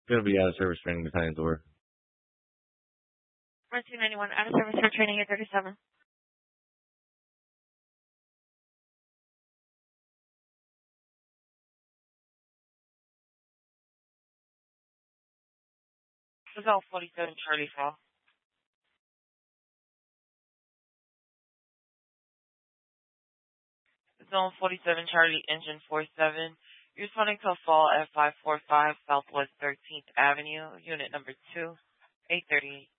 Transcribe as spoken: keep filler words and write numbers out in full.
Gonna be out of service training battalion door. Mercy ninety-one, out of service for training at thirty-seven. Zone forty-seven, Charlie Fall. Zone forty-seven, Charlie, engine forty-seven. You're responding to a fall at five forty-five Southwest thirteenth Avenue, unit number two, eight thirty